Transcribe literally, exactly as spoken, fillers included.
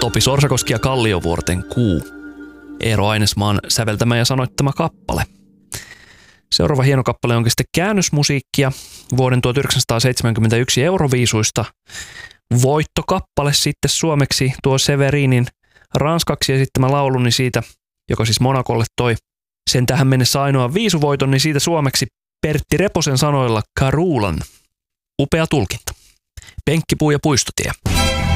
Topi Sorsakoski ja Kalliovuorten Kuu. Eero Ainesmaan säveltämä ja sanoittama kappale. Seuraava hieno kappale onkin sitten käännösmusiikkia vuoden tuhatyhdeksänsataaseitsemänkymmentäyksi Euroviisuista. Voittokappale sitten suomeksi tuo Severinin ranskaksi esittämä laulu, niin siitä, joka siis Monacolle toi sen tähän mennessä ainoa viisuvoiton, niin siitä suomeksi Pertti Reposen sanoilla Karulan. Upea tulkinta. Penkkipuu ja puistotie.